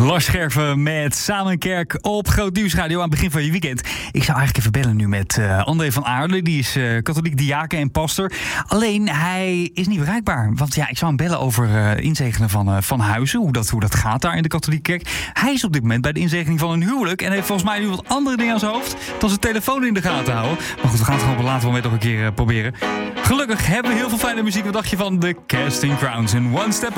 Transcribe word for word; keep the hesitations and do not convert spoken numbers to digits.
Lars Scherven met Samenkerk op Groot Nieuwsradio aan het begin van je weekend. Ik zou eigenlijk even bellen nu met uh, André van Aarle. Die is uh, katholiek diaken en pastor. Alleen, hij is niet bereikbaar. Want ja, ik zou hem bellen over uh, inzegenen van, uh, van huizen. Hoe dat, hoe dat gaat daar in de katholieke kerk. Hij is op dit moment bij de inzegening van een huwelijk. En heeft volgens mij nu wat andere dingen aan zijn hoofd dan zijn telefoon in de gaten houden. Maar goed, we gaan het gewoon op een later moment nog een keer uh, proberen. Gelukkig hebben we heel veel fijne muziek. Wat dacht je van de Casting Crowns en One Step